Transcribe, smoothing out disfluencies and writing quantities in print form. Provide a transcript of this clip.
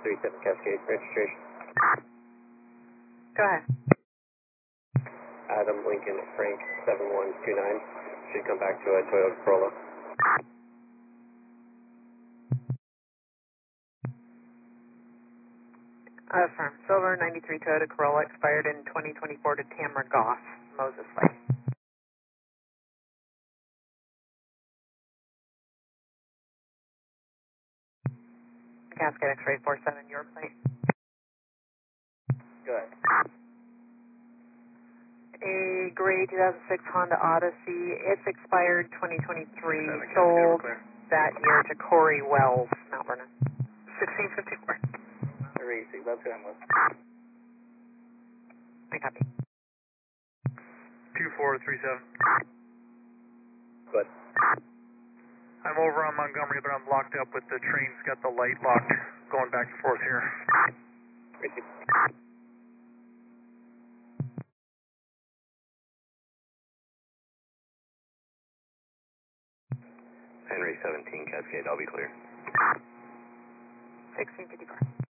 37 Cascade, registration. Go ahead. Adam Lincoln Frank 7129. Should come back to a Toyota Corolla. Affirm. Silver 93 Toyota Corolla expired in 2024 to Tamara Goff, Moses Lake. Cascade X-ray 47, your plate. Go ahead. A gray 2006 Honda Odyssey. It's expired 2023. Sold that year to Corey Wells, Mount Vernon. 1654. Racing, that's who I'm with. I copy. 2437. Good. I'm over on Montgomery, but I'm locked up with the train's got the light locked going back and forth here. Racing. Henry 17 Cascade, I'll be clear. 1654.